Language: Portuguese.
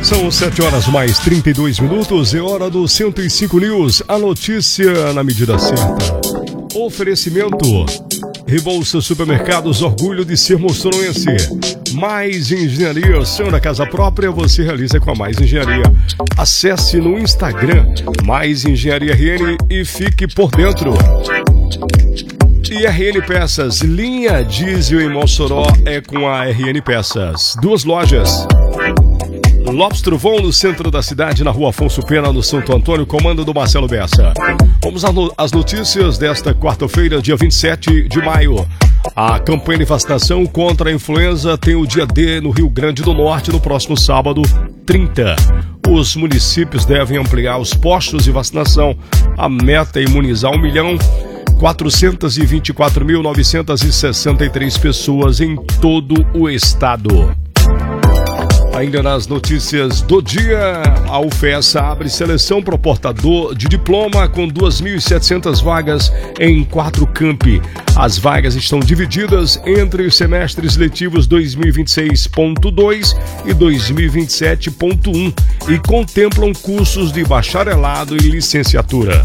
São 7 horas mais 32 minutos, é hora do 105 News, a notícia na medida certa. Oferecimento: Rebouça Supermercados, orgulho de ser mostroense. Mais Engenharia, sonho da casa própria, você realiza com a Mais Engenharia. Acesse no Instagram, Mais Engenharia RN e fique por dentro. E RN Peças, linha diesel em Mossoró é com a RN Peças. Duas lojas. Lopes Trovão, no centro da cidade, na rua Afonso Pena, no Santo Antônio, comando do Marcelo Bessa. Vamos às notícias desta quarta-feira, dia 27 de maio. A campanha de vacinação contra a influenza tem o dia D no Rio Grande do Norte no próximo sábado, 30. Os municípios devem ampliar os postos de vacinação. A meta é imunizar 1.424.963 pessoas em todo o estado. Ainda nas notícias do dia, a UFESA abre seleção para o portador de diploma com 2.700 vagas em 4 campi. As vagas estão divididas entre os semestres letivos 2026.2 e 2027.1 e contemplam cursos de bacharelado e licenciatura.